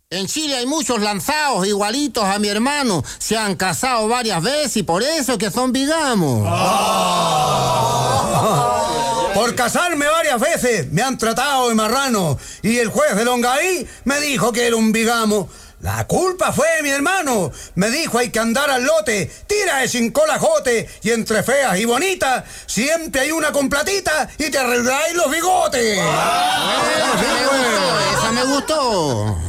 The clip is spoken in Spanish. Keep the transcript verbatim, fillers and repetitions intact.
En Chile hay muchos lanzados igualitos a mi hermano. Se han casado varias veces y por eso es que son bigamos. Oh. Por casarme varias veces me han tratado de marrano y el juez de Longaví me dijo que era un bigamo. La culpa fue de mi hermano. Me dijo hay que andar al lote, tira de sin colajote y entre feas y bonitas siempre hay una con platita y te arregláis los bigotes. Ah, esa me gustó.